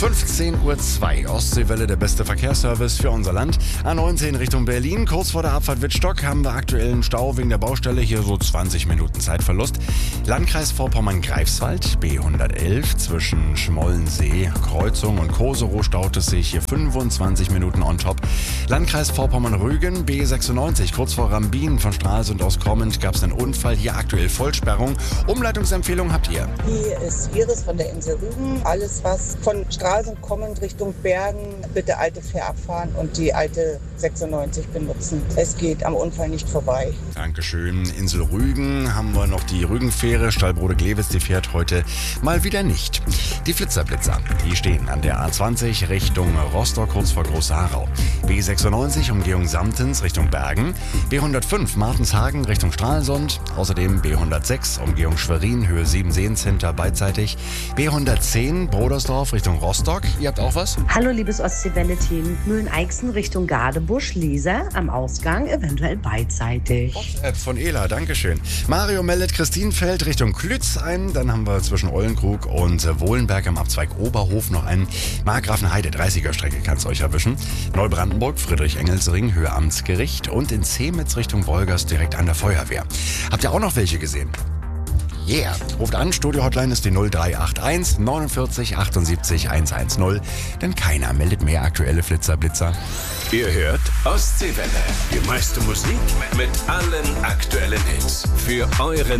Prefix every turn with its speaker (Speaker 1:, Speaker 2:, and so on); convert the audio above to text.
Speaker 1: 15:02 Uhr, Ostseewelle, der beste Verkehrsservice für unser Land. A19 Richtung Berlin, kurz vor der Abfahrt Wittstock haben wir aktuellen Stau wegen der Baustelle, hier so 20 Minuten Zeitverlust. Landkreis Vorpommern-Greifswald, B111 zwischen Schmollensee, Kreuzung und Koserow staut es sich hier 25 Minuten on top. Landkreis Vorpommern-Rügen, B96 kurz vor Rambin von Stralsund aus kommend gab es einen Unfall, hier aktuell Vollsperrung. Umleitungsempfehlung habt ihr?
Speaker 2: Hier ist Iris von der Insel Rügen. Alles, was von Stralsund kommend Richtung Bergen, bitte alte Fähr abfahren und die alte 96 benutzen. Es geht am Unfall nicht vorbei.
Speaker 1: Dankeschön. Insel Rügen haben wir noch die Rügenfähre. Stallbrode-Glewitz, die fährt heute mal wieder nicht. Die Flitzer-Blitzer, die stehen an der A20 Richtung Rostock, kurz vor Groß-Harau. B96 Umgehung Samtens Richtung Bergen. B105 Martenshagen Richtung Stralsund. Außerdem B106 Umgehung Schwerin, Höhe 7 Seencenter beidseitig. B110 Brodersdorf Richtung Rostock. Ihr habt auch was?
Speaker 3: Hallo liebes Ostseewelle-Team. Mühlen-Eichsen Richtung Gadebusch, Lieser am Ausgang, eventuell beidseitig.
Speaker 1: App von Ela, Dankeschön. Mario meldet Christinfeld Richtung Klütz ein. Dann haben wir zwischen Ollenkrug und Wohlenberg am Abzweig Oberhof noch einen. Markgrafenheide, 30er Strecke, kann es euch erwischen. Neubrandenburg, Friedrich-Engelsring, Höhe Amtsgericht. Und in Zemitz Richtung Wolgast direkt an der Feuerwehr. Habt ihr auch noch welche gesehen? Yeah. Ruft an, Studio-Hotline ist die 0381 49 78 110, denn keiner meldet mehr aktuelle Flitzer-Blitzer.
Speaker 4: Ihr hört Ostseewelle, die meiste Musik mit allen aktuellen Hits für euren